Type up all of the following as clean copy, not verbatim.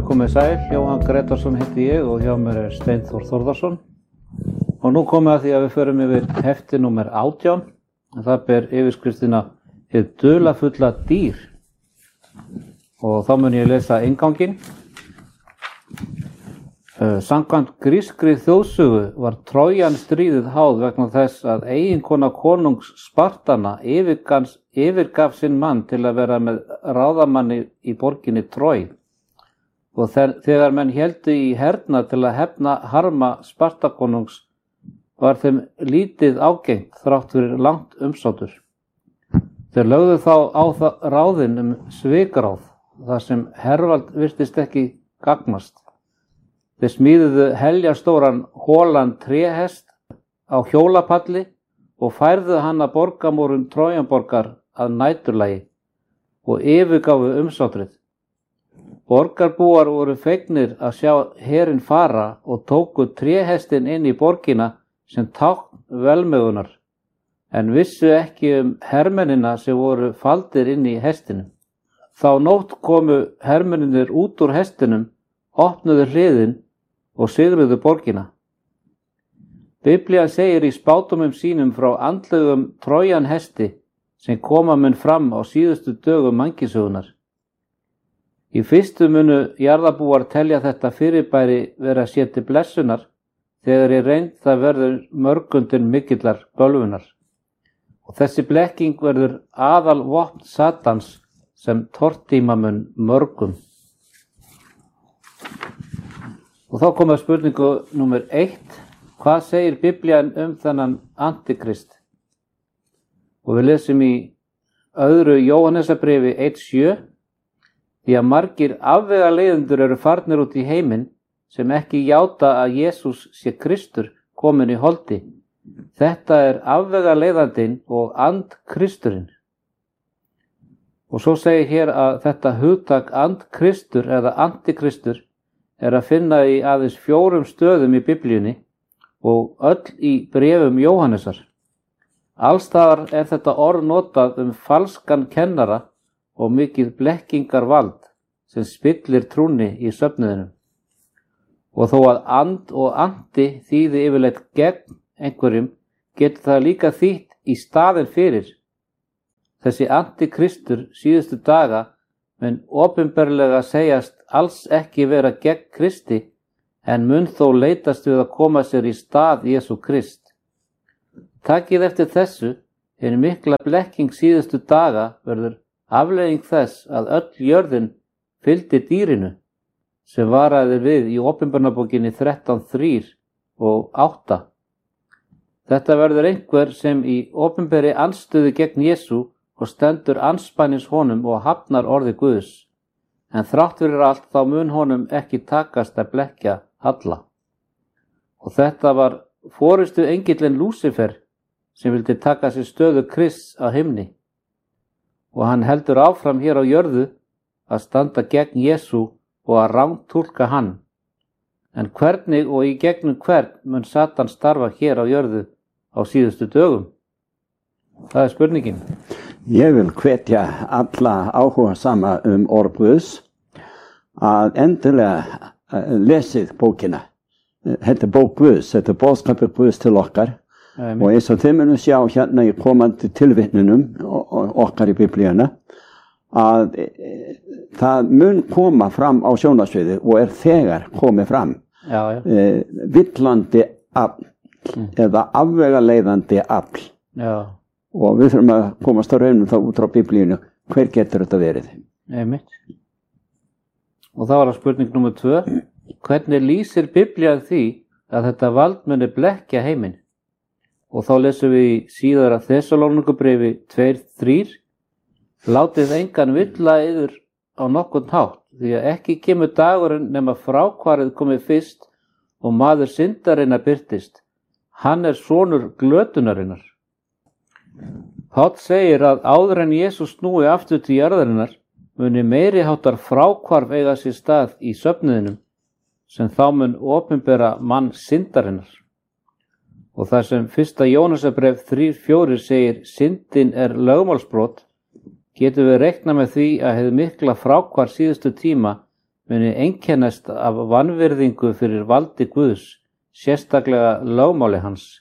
komið sæl, Jóhann Gretarsson heiti ég og hjá mér Steinþór Þórðarsson. Og nú komið að því að við förum yfir hefti númer 18, en það ber yfirskriftina Hið dularfulla dýr. Og þá mun ég lesa innganginn. Samkvæmt grískri þjóðsögu var Trójan stríðið háð vegna þess að eiginkona konungs Spartana yfirgaf sinn mann til að vera með ráðamanni í borginni Trój. Og þegar menn héldu í herna til að hefna harma Spartakonungs var þeim lítið ágengt þrátt fyrir langt umsátur. Þeir lögðu þá á ráðin svikráð, þar sem hervald virtist ekki gagnast. Þeir smíðuðu heljarstóran holan tréhest á hjólapalli og færðu hann að borgamúrum Trójanborgar að næturlagi og yfirgáfu umsátrið. Borgarbúar voru fegnir að sjá herinn fara og tóku tréhestinn inn í borgina sem tákn velmegunar, en vissu ekki hermennina sem voru faldir inn í hestinum. Þá nótt komu hermennir út úr hestinum, opnuðu hliðin og sigruðu borgina. Biblían segir í spádómum sínum frá andlegum Trójan hesti sem koma mun fram á síðustu dögum mannkynssögunnar. Í fyrstu munu jarðarbúar telja þetta fyrirbæri vera sér til blessunar, þegar í reynd það verður mörgundin mikillar bölvunar. Og þessi blekking verður aðal vopn Satans sem tortíma mun mörgum. Og þá komum við spurningu númer 1. Hvað segir Biblían þennan antikrist? Og við lesum í öðru Jóhannesarbréfi 1:7. Því að margir afvegaleiðendur eru farnir út í heiminn sem ekki játa að Jesús sé Kristur kominn í holdi. Þetta er afvegaleiðandinn og andkristurinn. Og svo segir hér að þetta hugtak andkristur eða antikristur er að finna í aðeins 4 stöðum í Biblíunni og öll í bréfum Jóhannesar. Allstaðar er þetta orð notað falskan kennara og mikið blekkingarvald sem spillir trúnni í söfnuðinum. Og þó að and og andi þýði yfirleitt gegn einhverjum, getur það líka þýtt í staðinn fyrir. Þessi antikristur síðustu daga mun opinberlega segjast alls ekki vera gegn Kristi, en mun þó leitast við að koma sér í stað Jesú Krist. Takið eftir þessu, hin mikla blekking síðustu daga verður afleiðing þess að öll jörðin fylgdi dýrinu, sem varaði við í opinberunarbókinni 13:3 og 8. Þetta verður einhver sem í opinberi andstöðu gegn Jesú og stendur andspænis honum og hafnar orði Guðs. En þrátt fyrir allt þá mun honum ekki takast að blekkja alla. Og þetta var forystu engillinn Lúsifer sem vildi taka sér stöðu Krists á himni. Og hann heldur áfram hér á jörðu að standa gegn Jesú og að rangtúlka hann. En hvernig og í gegnum hvern mun Satan starfa hér á jörðu á síðustu dögum? Það er spurningin. Ég vil hvetja alla áhugasama orð Guðs að endilega lesið bókina. Þetta er bók Guðs, þetta er boðskapur Guðs til okkar. Amen. Og eins og þið munum sjá hérna í komandi tilvitnunum okkar í Biblíuna að það mun koma fram á sjónarsviði og er þegar komið fram. Villandi afl eða afvegaleiðandi afl. Já. Og við þurfum að komast á raunum þá út frá Biblíunu. Hver getur þetta verið? Einmitt. Og það var spurning númer 2. Hvernig lýsir Biblían því að þetta vald muni blekkja heiminn? Og þá lesum við í síðara Þessalóníkubréfi 2:3. Látið engan villa yður á nokkurn hátt, því að ekki kemur dagurinn nema frákvarið komið fyrst og maður syndarinnar birtist. Hann er sonur glötunarinnar. Páll segir að áður en Jesús snúi aftur til jarðarinnar muni meiri háttar frákvarf eiga sér stað í söfnuðinum sem þá mun opinbera mann syndarinnar. Og þar sem 1. Jóhannesarbréf 3:4 segir syndin er lögmálsbrot, getum við reiknað með því að hið mikla frákvarf síðustu tíma muni einkennast af vanvirðingu fyrir valdi Guðs, sérstaklega lögmáli hans.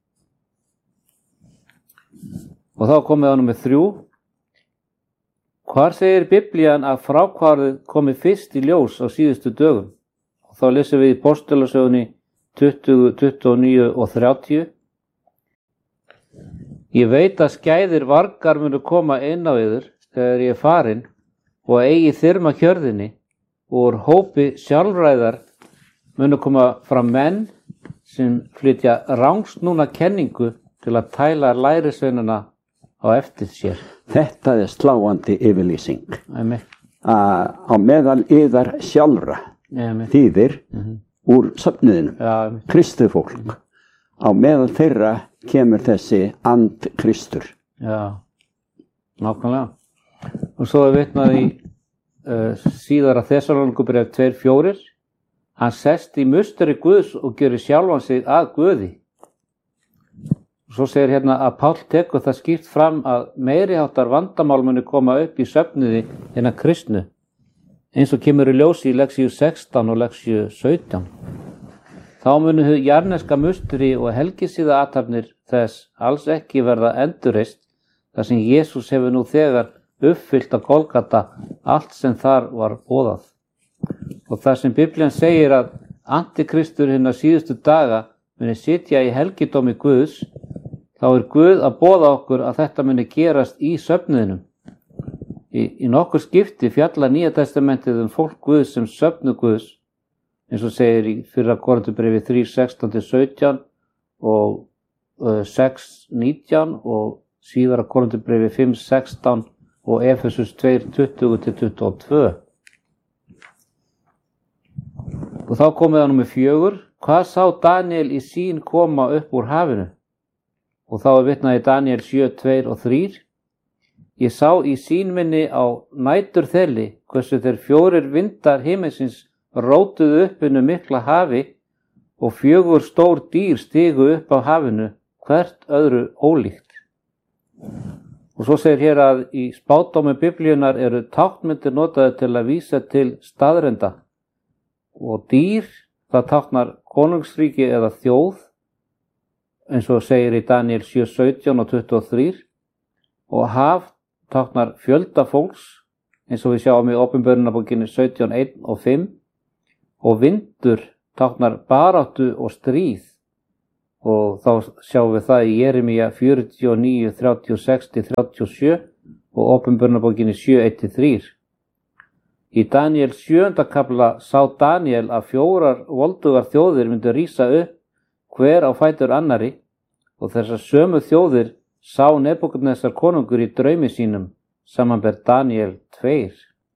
Og þá komið á númer 3. Hvar segir Biblían að fráhvarfið komi fyrst í ljós á síðustu dögum? Og þá lesum við í Postulasögunni 20, 29 og 30. Ég veit að skæðir vargar munu koma inn á yður þegar ég er farin og eigi þyrma hjörðinni, og úr hópi sjálfræðar munu koma fram menn sem flytja rangsnúna kenningu til að tæla lærisveinana á eftir sér. Þetta er sláandi yfirlýsing. Amen. Á meðal yðar sjálfra Amen. þýðir úr söfnuðinum, Ja, Kristi fólk. Á meðal þeirra kemur þessi andkristur. já, nákvæmlega. Og svo er vitnað í síðara Þessalónikubréf 2:4. Hann sest í musteri Guðs og gerir sjálfan sig að Guði. Svo segir hérna að Páll tekur það skýrt fram að meiriháttar vandamál muni koma upp í söfnuði hinna kristnu, eins og kemur í ljósi í leksíu 16 og leksíu 17. Þá munu hið jarneska musteri og helgisíða athafnir þess alls ekki verða endurreist, þar sem Jesús hefur nú þegar uppfyllt á Golgata allt sem þar var boðað. Og þar sem Biblían segir að antikristur hinna síðustu daga muni sitja í helgidómi Guðs, þá er Guð að boða okkur að þetta muni gerast í söfnuðinum. Í nokkur skipti fjalla Nýja testamentið fólk Guðs sem söfnu Guðs, eins og segir í 1. Korinthubréfi 3:16-17 og 6:19 og síðara Korinthubréfi 5:16 og Efesus 2:20-22. Og þá komið á númer 4. Hvað sá Daniel í sýn koma upp úr hafinu? Og þá er vitnað í Daniel 7:2 og 3. Ég sá í sýn minni á næturþeli hversu þeir 4 vindar himinsins rótuðu upp innu mikla hafi og 4 stór dýr stigu upp á hafinu, hvert öðru ólíkt. Og svo segir hér að í spádómi Biblíunar eru táknmyndir notaði til að vísa til staðrenda. Og dýr, það táknar konungsríki eða þjóð, eins og segir í Daniel 7:17 og 23. Og haf táknar fjölda fólks, eins og við sjáum í Opinberunarbókinni 17:1 og 5. Og vindur táknar baráttu og stríð. Og þá sjáum við það í Jeremía 49, 36-37 og Opinberunarbókinni 7:1-3. Í Daniel 7. kafla sá Daniel að 4 voldugar þjóðir myndu rísa upp hver á fætur annari, og þessar sömu þjóðir sá Nebúkadnesar konungur í draumi sínum, samanber Daniel 2.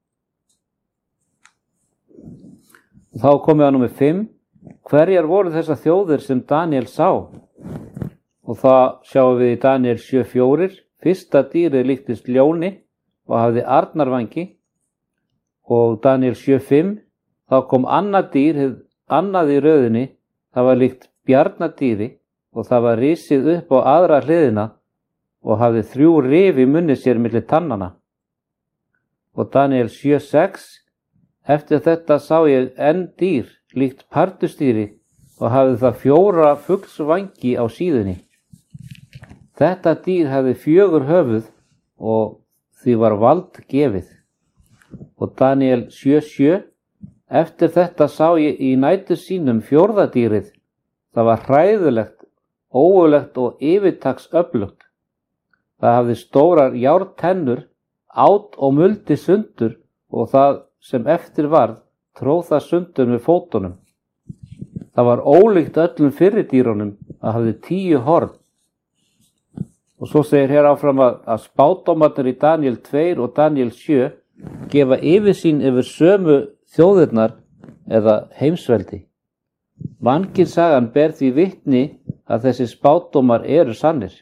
Og þá komið á númer 5. Hverjar voru þessar þjóðir sem Daniel sá? Og það sjáum við í Daniel 7:4. Fyrsta dýrið líktist ljóni og hafði arnarvangi. Og Daniel 7:5. Þá kom annað dýr, hið annað í röðinni, það var líkt bjarnadýri og það var risið upp á aðra hliðina og hafði 3 rif í munni sér milli tannana. Og Daniel 7:6. Eftir þetta sá ég enn dýr, líkt pardustýri, og hafði það 4 fuglsvangi á síðunni. Þetta dýr hafði 4 höfuð og því var vald gefið. Og Daniel 7:7. Eftir þetta sá ég í nætur sínum 4. dýrið. Það var hræðilegt, ógulegt og yfirtaksöflugt. Það hafði stórar járntennur, át og muldi sundur, og það sem eftir varð tróð það sundur með fótunum. Það var ólíkt öllum fyrri dýrunum, það hafði 10 horn. Og svo segir hér áfram að spádómarnir í Daniel 2 og Daniel 7 gefa yfirsýn yfir sömu þjóðirnar eða heimsveldi. Mannkynssagan ber því vitni að þessi spádómar eru sannir.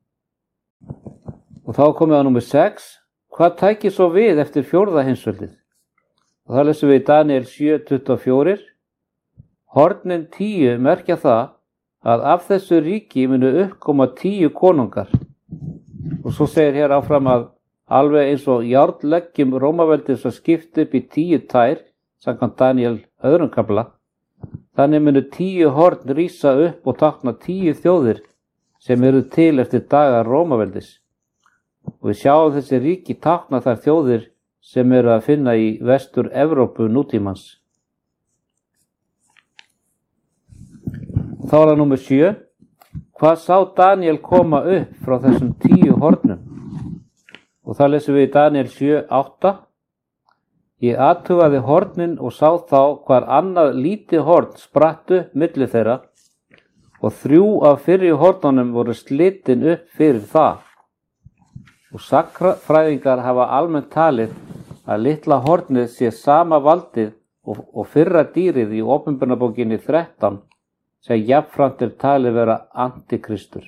Og þá komið á númer 6. Hvað tækir svo við eftir 4. heimsveldið? Og það lesum við í Daniel 7:24. Hornin 10 merkja það að af þessu ríki munu uppkoma 10 konungar. Og svo segir hér áfram að alveg eins og járnleggjum Rómaveldis að skipta upp í 10 tær samkvæmt Daniel 2. kafla, þannig munu 10 horn rísa upp og tákna 10 þjóðir sem eru til eftir daga Rómaveldis. Og við sjáum þessi ríki tákna þær þjóðir sem eru að finna í vestur Evrópu nútímans. Þá er það númer 7. Hvað sá Daniel koma upp frá þessum 10 hornum? Og það lesum við í Daniel 7:8. Ég athugaði hornin og sá þá hvar annað lítið horn spratt upp milli þeirra og 3 af fyrri hornunum voru slitin upp fyrir það. Og sagnfræðingar hafa almennt talið að litla hornið sé sama valdið og fyrra dýrið í Opinberunarbókinni 13 sem jafnframt talið vera antikristur.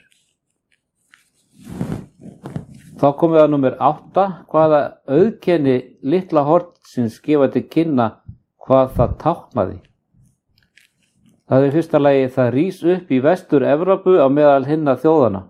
Þá komum við að númer 8, hvaða auðkenni litla hornsins gefa til kynna hvað það táknaði. Það er í fyrsta lagi það rís upp í vestur Evrópu á meðal hinna þjóðana,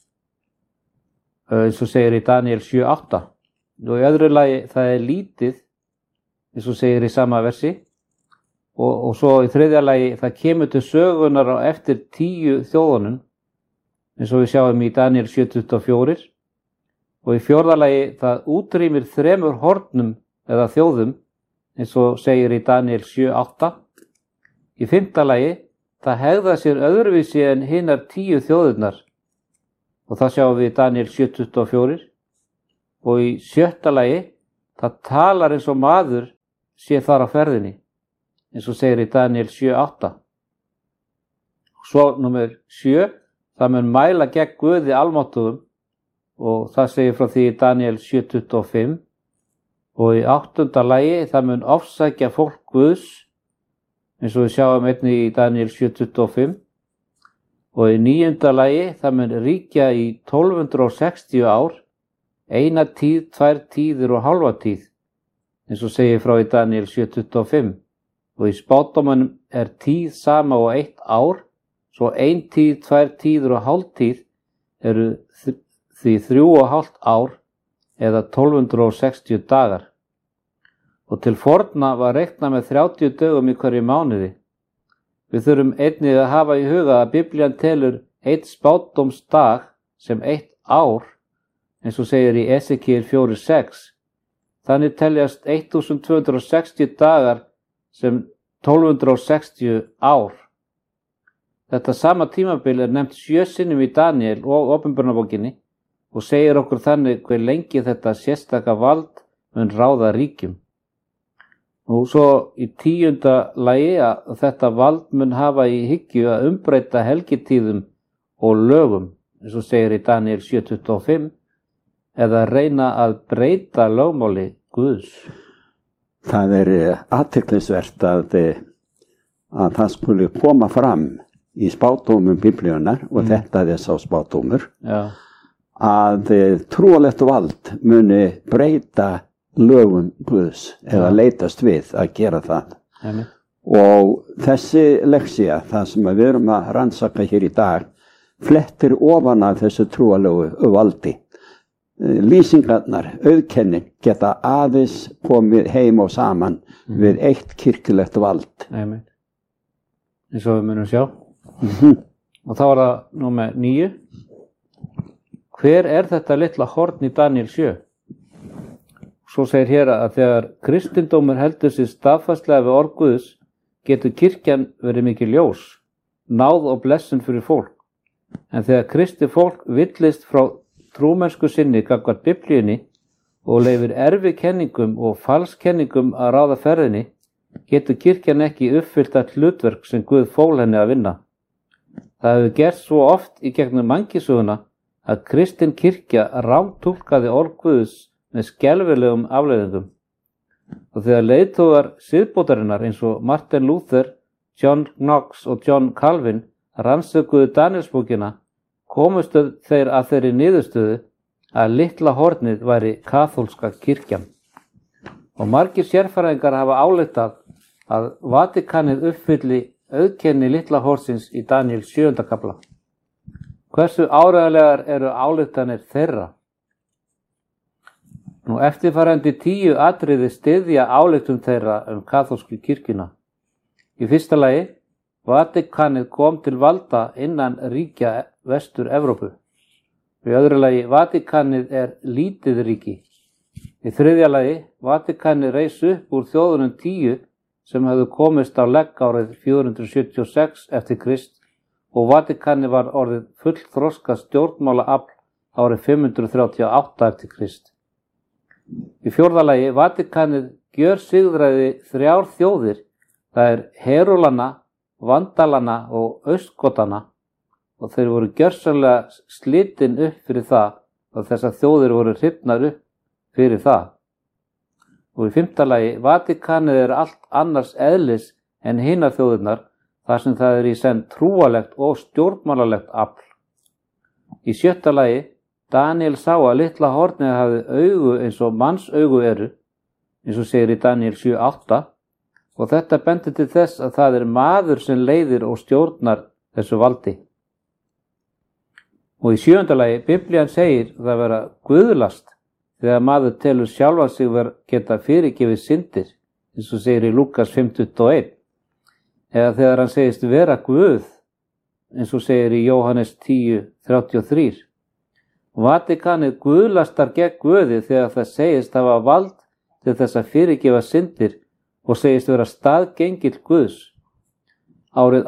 eins og segir í Daniel 7:8. Og í öðru lagi það er lítið, eins og segir í sama versi, og svo í þriðja lagi það kemur til sögunar á eftir 10 þjóðunum, eins og við sjáum í Daniel 7:24. Og í fjórða lagi það útrýmir 3 hornum eða þjóðum, eins og segir í Daniel 7:8. Í 5. lagi það hegða sér öðruvísi en hinar 10 þjóðurnar, og það sjáum við í Daniel 7:24. Og í 6. lagi það talar eins og maður sé þar á ferðinni, eins og segir í Daniel 7:8. Svo númer 7, það mun mæla gegn Guði almáttugum, og það segir frá því í Daniel 7:25. Og í 8. lagi það mun ofsækja fólk Guðs, eins og við sjáum einnig í Daniel 7:25. Og í 9. lagi það mun ríkja í 1260 ár, 1 tíð, 2 tíðir og hálfa tíð, eins og segir frá í Daniel 7:25. Og í spádómanum er tíð sama og 1 ár, svo 1 tíð, 2 tíðir og hálf tíð eru því 3,5 ár eða 1260 dagar. Og til forna var reiknað með 30 dögum í hverju mánuði. Við þurfum einnig að hafa í huga að Biblían telur 1 spádómsdag sem 1 ár, eins og segir í Esekiel 4:6. Þannig teljast 1260 dagar sem 1260 ár. Þetta sama tímabil er nefnt 7 sinnum í Daniel og Opinberunarbókinni og segir okkur þannig hve lengi þetta sérstaka vald mun ráða ríkjum. Og svo í 10. lagi að þetta vald mun hafa í hyggju að umbreyta helgitíðum og lögum, eins og segir í Daniel 7:25, eða reyna að breyta lögmáli Guðs. Það er athyglisvert að það skuli koma fram í spádómum Biblíunar, og þetta er sá spádómur, að trúarlegt vald muni breyta lögum Guðs eða leitast við að gera það. Og þessi leksía, það sem við erum að rannsaka hér í dag, flettir ofan af þessu trúarlegu valdi. Lýsingarnar, auðkennin geta aðeins komið heim og saman við eitt kirkjulegt vald. Eins og við munum sjá. Og þá er það númer 9. Hver er þetta litla horn í Daniel 7? Svo segir hér að þegar kristindómur heldur sér staðfastlega við orð Guðs, getur kirkjan verið mikið ljós, náð og blessun fyrir fólk. En þegar kristið fólk villist frá trúmennsku sinni gagnvart Biblíunni og leyfir erfikenningum og falskenningum að ráða ferðinni, getur kirkjan ekki uppfyllt allt hlutverk sem Guð fól henni að vinna. Það hefur gert svo oft í gegnum mannkynssöguna að kristin kirkja rángtúlkaði orð Guðs með skelfilegum afleiðingum. Og þegar leiðtogar siðbótarinnar eins og Martin Luther, John Knox og John Calvin rannsökuðu Danielsbókina, komust þeir að þeirri niðurstöðu að litla hornið væri kaþólska kirkjan. Og margir sérfræðingar hafa ályktað að Vatíkanið uppfylli auðkenni litla hornsins í Daniel 7. kafla. Hversu áreiðanlegar eru ályktanir þeirra? Nú eftirfarandi 10 atriði styðja ályktun þeirra kaþólsku kirkjuna. Í fyrsta lagi, Vatíkanið kom til valda innan ríkja Vestur-Evrópu. Í öðru lagi, Vatíkanið lítið ríki. Í þriðja lagi, Vatíkanið reis upp úr þjóðunum 10 sem hefðu komist á legg árið 476 eftir Krist og Vatíkanið var orðið fullþroska stjórnmálaafl árið 538 eftir Krist. Í fjórða lagi, Vatíkanið gjörsigrar 3 þjóðir, það Herúlana, Vandalana og Austgotana, og þeir voru gjörsamlega slitin upp fyrir það og þessar þjóðir voru hrifnar upp fyrir það. Og í 5. lagi, Vatíkanið allt annars eðlis en hinar þjóðirnar þar sem það í senn trúalegt og stjórnmálalegt afl. Í 7. lagi, Daniel sá að litla hornið hafði augu eins og mannsaugu eru, eins og segir í Daniel 7:8, og þetta bendir til þess að það maður sem leiðir og stjórnar þessu valdi. Og í 7. lagi, Biblían segir það vera guðlast þegar maður telur sjálfan sig geta fyrirgefið syndir, eins og segir í Lúkas 5:21, eða þegar hann segist vera Guð, eins og segir í Jóhannes 10:33. Vatíkanið guðlastar gegn Guði þegar það segist hafa vald til þess að fyrirgefa syndir og segist vera staðgengill Guðs. Árið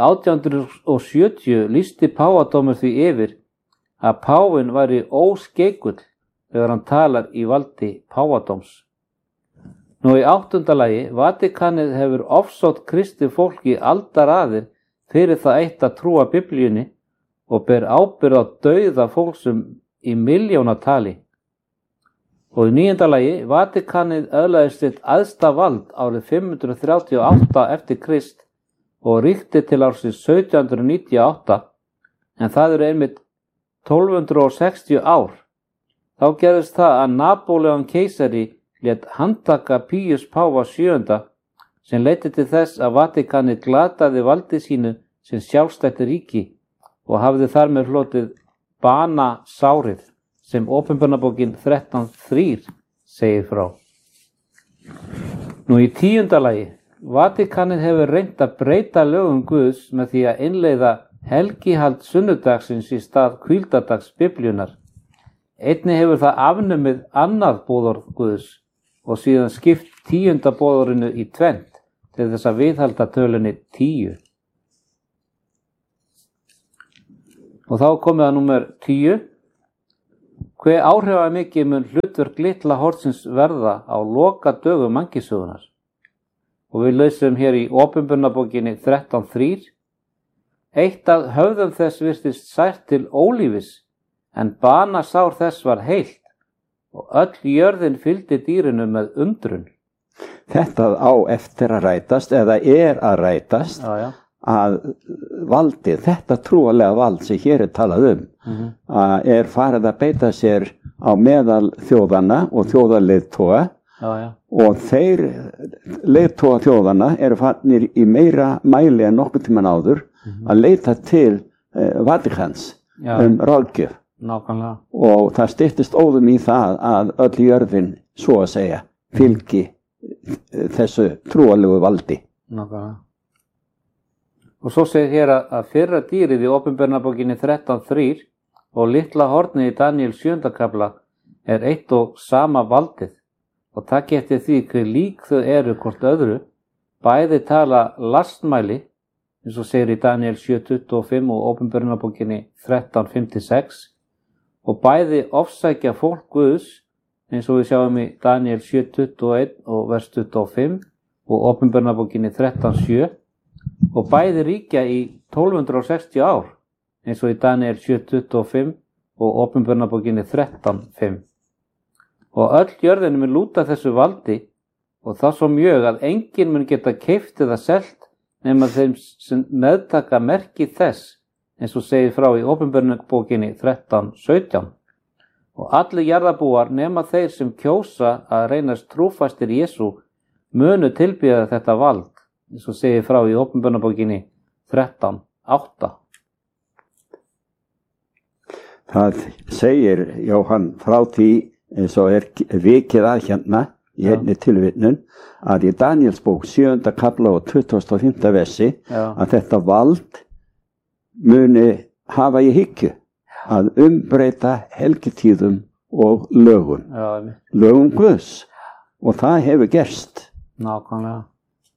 1870 lýsti páfadómur því yfir að páfinn væri óskeikull þegar hann talar í valdi páfadóms. Nú í 8. lagi, Vatíkanið hefur ofsótt kristið fólk í aldaraðir fyrir það eitt að trúa Biblíunni og ber ábyrgð á dauða fólksum í milljónatali. Og í 9. lagi, Vatíkanið öðlaðist sitt æðsta vald árið 538 eftir Krist og ríkti til ársins 1798, en það einmitt 1260 ár. Þá gerðist það að Napóleon keisari lét handtaka Píus páfa 7. sem leiddi til þess að Vatíkanið glataði valdi sínu sem sjálfstætt ríki og hafði þar með hlotið banasárið sem Opinberunarbókin 13:3 segir frá. Nú í 10. lagi, Vatíkanið hefur reynt að breyta lögum Guðs með því að innleiða helgihald sunnudagsins í stað hvíldardags Biblíunnar. Einnig hefur það afnumið annað boðorð Guðs og síðan skipt 10. boðorðinu í tvennt til þess að viðhalda tölunni 10. Og þá komið að númer 10. Hve áhrifamikið mun hlutverk litla hornsins verða á loka dögum mannkynssögunnar? Og við lesum hér í Opinberunarbókinni 13:3. Eitt af höfðum þess virtist sært til ólífis, en banasár þess var heilt, og öll jörðin fylgdi dýrinu með undrun. Þetta á eftir að rætast, eða að rætast, Já. að valdið, þetta trúalega vald sem hér talað farið að beita sér á meðal þjóðana og þjóðarleiðtoga og þeir leiðtoga þjóðana eru farnir í meira mæli en nokkuð tímann áður að leita til Vatíkans ráðgjöf. Nákvæmlega. Og það styttist óðum í það að öll jörðin, svo að segja, fylgi þessu trúalegu valdi. Nákvæmlega. Og svo segir hér að fyrra dýrið í Opinberunarbókinni 13:3 og litla hornið í Daniel 7. kafla eitt og sama valdið. Og takk eftir því hver lík þau eru hvort öðru, bæði tala lastmæli, eins og segir í Daniel 7:25 og Opinberunarbókinni 13:5-6, og bæði ofsækja fólk Guðs, eins og við sjáum í Daniel 7:21 og vers 25 og Opinberunarbókinni 13:7, og bæði ríkja í 1260 ár, eins og í Daniel 7:25 og Opinberunarbókinni 13:5. Og öll jörðin mun lúta þessu valdi, og það svo mjög að enginn mun geta keypt eða selt nema þeim sem meðtaka merki þess, eins og segir frá í Opinberunarbókinni 13:17. Og allir jarðarbúar nema þeir sem kjósa að reynast trúfastir Jesú munu tilbýða þetta vald, eins og segir frá í Opinberunarbókinni 13:8. Það segir Jóhann frá því eins og vikið að hérna í einni tilvitnun, að í Daniels bók 7. kafla og 25. versi að þetta vald muni hafa í hyggju að umbreyta helgitíðum og lögum. Lögum Guðs. Og það hefur gerst. Nákvæmlega.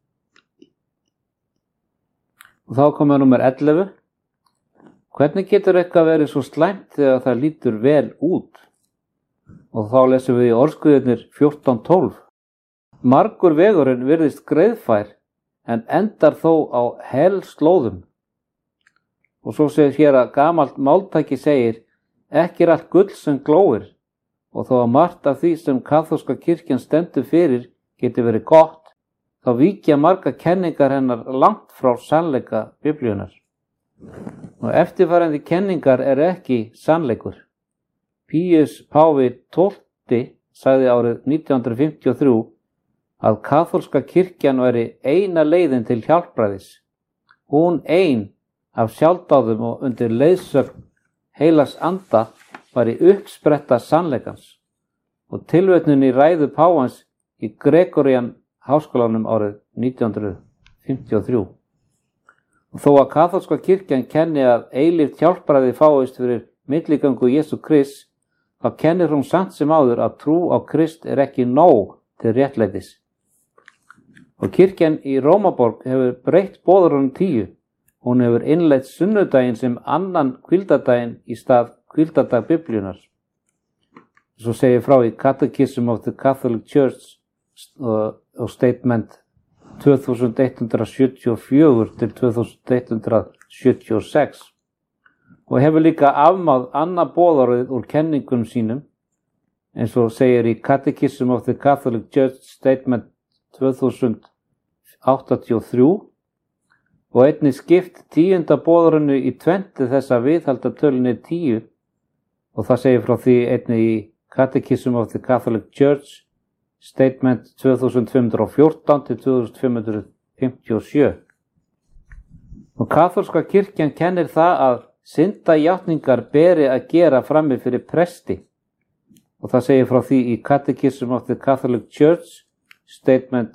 Og þá komum við númer 11. Hvernig getur eitthvað verið svo slæmt þegar það lítur vel út? Og þá lesum við í Orðskuðirnir 14:12. Margur vegurinn virðist greiðfær en endar þó á helslóðum. Og svo segir hér að gamalt máltæki segir, ekki er allt gull sem glóir, og þó að margt af því sem kaþólska kirkjan stendur fyrir geti verið gott, þá víkja marga kenningar hennar langt frá sannleika Biblíunnar. Og eftirfarandi kenningar er ekki sannleikur. Píus Páfi XII sagði árið 1953 að kaþólska kirkjan væri eina leiðin til hjálpræðis. Hún ein af sjálfdáðum og undir leiðsögn heilags anda væri uppspretta sannleikans. Og tilvitnun í ræðu páfans í Gregorian háskólanum árið 1953. Og þó að kaþólska kirkjan kenni að eilíft hjálpræði fáist fyrir milligöngu Jesú Krists, þá kennir hún samt sem áður að trú á Krist er ekki nóg til réttlætis. Og kirkjan í Rómaborg hefur breytt boðorðunum 10. Hún hefur innleitt sunnudaginn sem annan hvíldardaginn í stað hvíldardag Biblíunnar. Svo segir frá í Catechism of the Catholic Church og Statement 2174 til 2176 og hefur líka afmáð annað boðorðið úr kenningum sínum, eins og segir í Catechism of the Catholic Church Statement 2083 og einnig skipt 10. boðorðinu í tvennt þess að viðhalda tölunni 10 og það segir frá því einnig í Catechism of the Catholic Church Statement 2514 til 2557. Og kaþólska kirkjan kennir það að syndajátningar beri að gera frammi fyrir presti og það segir frá því í Catechism of the Catholic Church Statement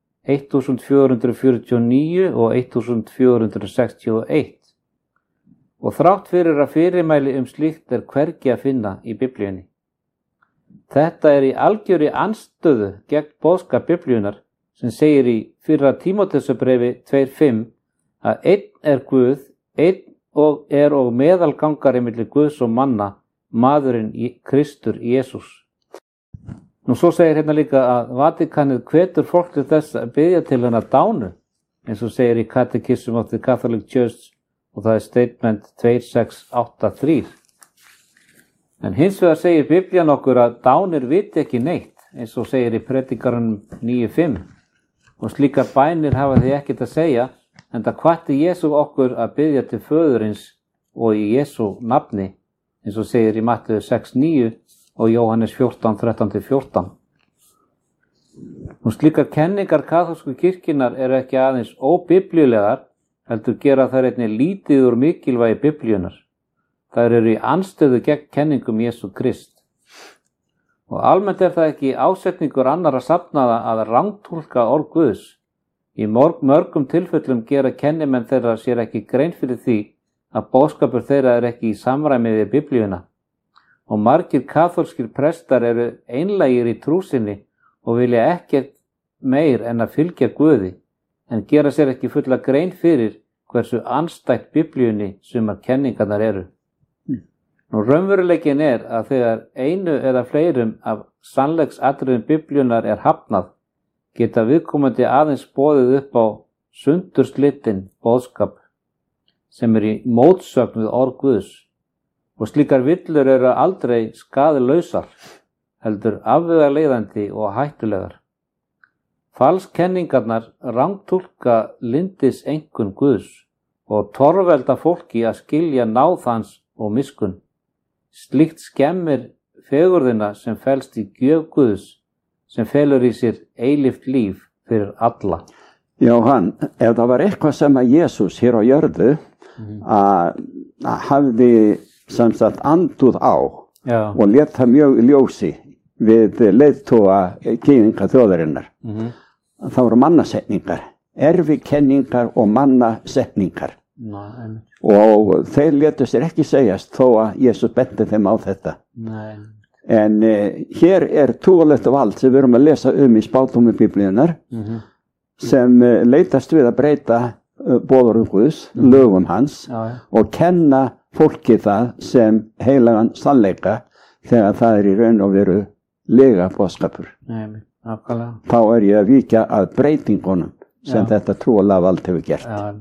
1449 og 1461 og þrátt fyrir að fyrirmæli slíkt er hvergi að finna í Biblíunni. Þetta er í algjörri andstöðu gegn boðskap Biblíunnar sem segir í 1. Tímóteusarbréfi 2:5 að einn er Guð, einn og meðalgangari milli Guðs og manna, maðurinn Kristur Jesús. Nú svo segir hérna líka að Vatikanið hvetur fólk til þess að biðja til hennar dánu, eins og segir í Catechism of the Catholic Church og það er Statement 2683. En hins vegar segir Biblían okkur að dánir viti ekki neitt, eins og segir í Predikarunum 9:5 og slíkar bænir hafa því ekkert að segja, enda hvatti Jesú okkur að biðja til föðurins og í Jesú nafni, eins og segir í Matteus 6:9 og Jóhannes 14:13-14. Og slíkar kenningar kaþólsku kirkjunnar eru ekki aðeins óbiblíulegar, heldur gera þær einnig lítið úr mikilvægi Biblíunnar. Þær eru í andstöðu gegn kenningum Jesú Krist. Og almennt er það ekki ásetningur annarra safnaða að rangtúlka orð Guðs. Í mörgum tilfellum gera kennimenn þeirra sér ekki grein fyrir því að boðskapur þeirra er ekki í samræmi við Biblíuna. Og margir kaþólskir prestar eru einlægir í trú sinni og vilja ekkert meir en að fylgja Guði, en gera sér ekki fulla grein fyrir hversu andstætt Biblíunni sumar kenningarnar eru. Nú raunveruleikin er að þegar einu eða fleirum af sannleiksatriðum Biblíunnar er hafnað, geta viðkomandi aðeins boðið upp á sundurslitinn boðskap sem er í mótsögn við orð Guðs. Og slíkar villur eru aldrei skaðlausar, heldur afvegaleiðandi og hættulegar. Falskenningarnar rangtúlka lyndis einkunn Guðs og torvelda fólki að skilja náð hans og miskunn. Slíkt skemmir fegurðina sem felst í gjöf Guðs, sem felur í sér eilíft líf fyrir alla. Jóhann, ef það var eitthvað sem að Jesús hér á jörðu hafði sem sagt anduð á og lét það mjög í ljósi við leiðtoga gyðinga þjóðarinnar. Það voru mannasetningar, erfikenningar og mannasetningar. Og þeir létu sér ekki segjast þó að Jesús benti þeim á þetta. En hér trúarlegt vald sem við erum að lesa í spádómi Biblíunnar sem leitast við að breyta boðorðum Guðs, lögum hans og kenna fólki það sem heilagan sannleika þegar það í raun og veru lega boðskapur. Þá ég að víkja að breytingunum sem þetta trúarlega vald hefur gert.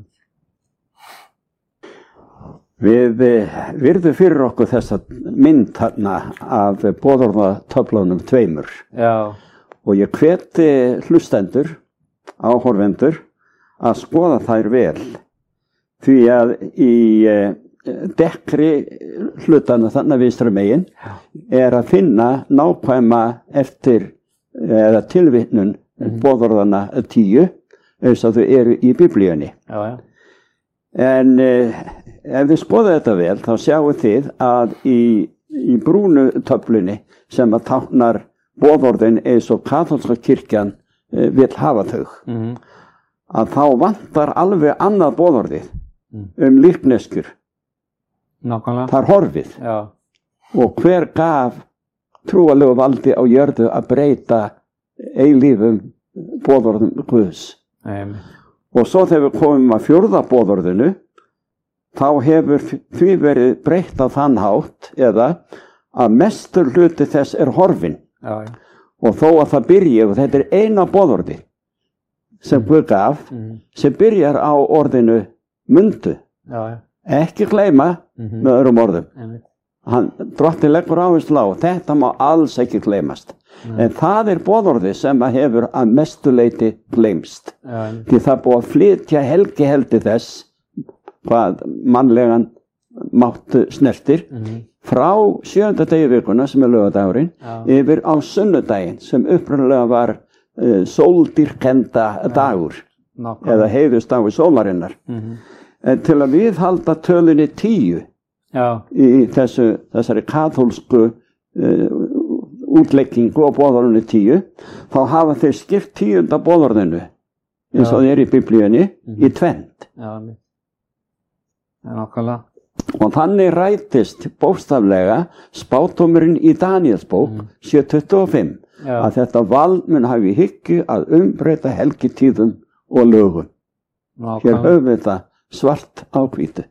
Við virðum fyrir okkur þessa mynd þarna af boðorðatöflunum tveimur. Og ég hveti hlustendur, áhorfendur, að skoða þær vel. Því að í dekkri hlutana þarna vinstra megin að finna nákvæma eftir eða tilvitnun boðorðana 10 eins og þau eru í Biblíunni. En ef þið skoða þetta vel þá sjáu þið að í brúnu töflunni sem að táknar boðorðin eins og kaþólska kirkjan vill hafa þau, að þá vantar alveg annað boðorðið líkneskur. Það er horfið. Og hver gaf trúarlegu valdi á jörðu að breyta eilífum boðorðum Guðs. Og svo þegar við komum að 4. boðorðinu, þá hefur því verið breytt á þann hátt eða að mestur hluti þess horfinn. Og þó að það byrji, og þetta eina boðorði sem Guð gaf, sem byrjar á orðinu mundu. Ekki gleyma með öðrum orðum. Drottinn leggur áherslu á, þetta má alls ekki gleymast. En það boðorði sem að hefur að mestu leyti gleymst. Því það búið að flytja helgi þess, hvað mannlegan máttu snertir, frá 7. degi vikuna sem laugardagurinn, yfir á sunnudaginn sem upprunalega var sóldýrkenda dagur, eða heiðursdagur sólarinnar. Til að viðhalda tölunni 10 í þessari kaþólsku útleggingu og boðorðinu 10, þá hafa þeir skipt 10. boðorðinu eins og í Biblíunni í tvennt. Og þannig rætist bókstaflega spádómurinn í Daníelsbók 7:25 að þetta vald mun hafi í hyggju að umbreyta helgitíðum og lögum. Hér höfum við það svart á hvítu.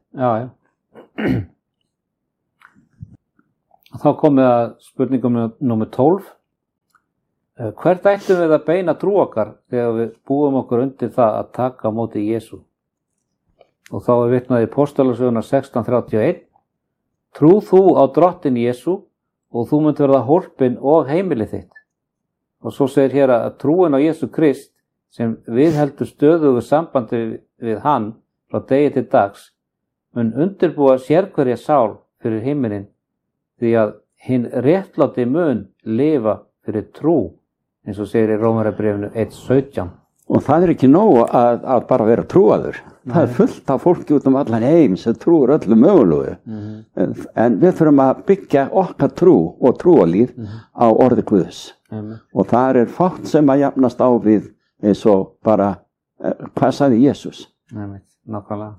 Þá komið að spurningum númer 12. Hvert ættum við að beina trú okkar þegar við búum okkur undir það að taka á móti Jesú? Og þá vitnað í Póstólasöguna 16:31. Trú þú á Drottinn Jesú og þú munt verða hólpin og heimilið þitt. Og svo segir hér að trúin á Jesú Krist sem viðheldur stöðugu sambandi við hann frá degi til dags mun undirbúa sérhverja sál fyrir himinin, því að hinn réttláti mun lifa fyrir trú, eins og segir í Rómarbréfinu 1:17. Og það ekki nóg að bara vera trúaður. Það fullt af fólki út allan heim sem trúur öllu mögulegu. En við þurfum að byggja okkar trú og trúarlíf á orði Guðs. Og það fátt sem að jafnast á við eins og bara, hvað sagði Jesús? Nákvæmlega.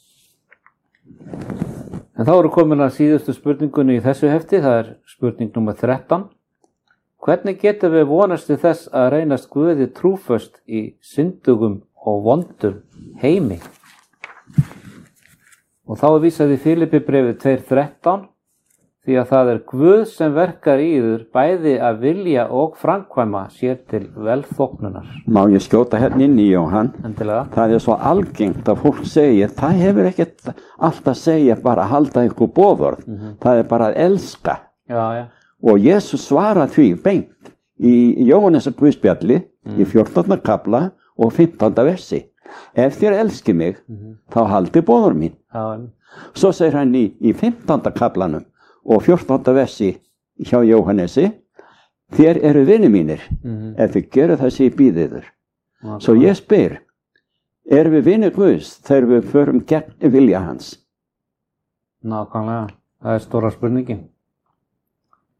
En þá erum komin að síðustu spurningunni í þessu hefti, það spurning númer 13. Hvernig getum við vonast til þess að reynast Guði trúföst í syndugum og vondum heimi? Og þá vísað í Filippibréfið 2:13, því að það Guð sem verkar í yður bæði að vilja og framkvæma sér til velþóknunar. Má ég skjóta hérna inn í, Jóhann? Endilega. Það svo algengt að fólk segir, það hefur ekkert allt að segja bara að halda ykkur boðorð. Það bara að elska. Og Jesús svarar því beint í Jóhannesar Guðspjalli í 14. kafla og 15. versi. Ef þér elski mig, þá haldi boðorð mín. Svo segir hann í 15. kaflanum og 14. versi hjá Jóhannesi, þér eru vinir mínir ef þið gerir það sem ég býð yður. Svo ég spyr, erum við vinir Guðs þegar við förum gegn vilja hans? Nákvæmlega, það stóra spurningin.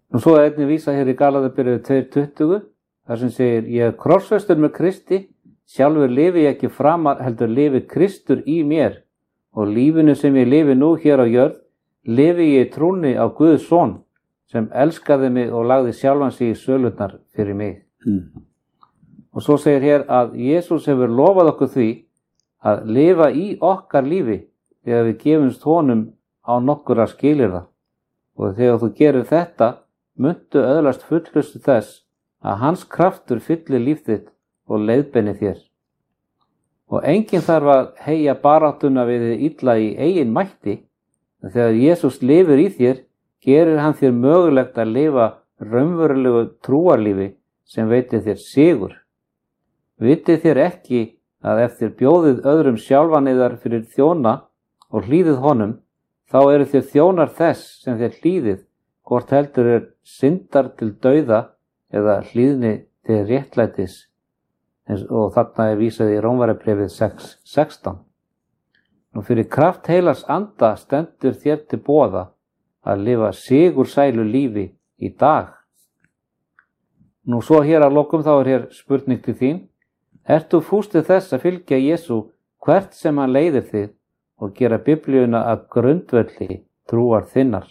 Nú svo er einnig vísa hér í Galatíabréfi 2:20, þar sem segir, ég er krossfestur með Kristi, sjálfur lifi ég ekki framar, heldur lifi Kristur í mér, og lífinu sem ég lifi nú hér á jörð, lifi ég í trúnni á Guðs son, sem elskaði mig og lagði sjálfan sig í sölurnar fyrir mig. Og svo segir hér að Jesús hefur lofað okkur því að lifa í okkar lífi þegar við gefumst honum á nokkura skilyrða. Og þegar þú gerir þetta, muntu öðlast fullnustu þess að hans kraftur fyllir líf þitt og leiðbeini þér. Og enginn þarf að heyja baráttuna við þið illa í eigin mætti, en þegar Jesús lifir í þér, gerir hann þér mögulegt að lifa raunverulegu trúarlífi sem veitir þér sigur. Vitið þér ekki að ef þér bjóðið öðrum sjálfan yðar fyrir þjóna og hlýðið honum, þá eru þér þjónar þess sem þér hlýðið, hvort heldur er syndar til dauða eða hlýðni til réttlætis. Og þarna er vísað í Rómverjabréfið 6:16. Nú fyrir kraft heilars anda stendur þér til boða að lifa sigursælu lífi í dag. Nú svo hér að lokum þá er hér spurning til þín. Ert þú fús til þess að fylgja Jesú hvert sem hann leiðir þig og gera Biblíuna að grundvelli trúar þinnar?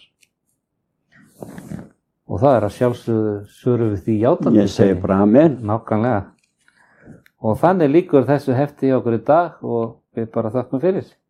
Og það er að sjálfsögðu svörum við því játandi. Ég segi bara amen. Nákvæmlega. Og þannig lýkur þessu hefti hjá okkur í dag og við bara þökkum fyrir.